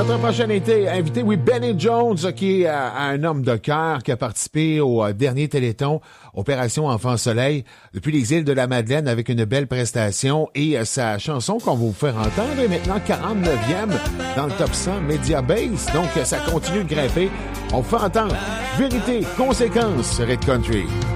Notre prochain invité, oui, Benny Jones, qui est un homme de cœur qui a participé au dernier Téléthon, Opération Enfant Soleil, depuis les îles de la Madeleine avec une belle prestation. Et sa chanson qu'on va vous faire entendre est maintenant 49e dans le top 100 Media Base. Donc, ça continue de grimper. On vous fait entendre Vérité, Conséquence sur Red Country.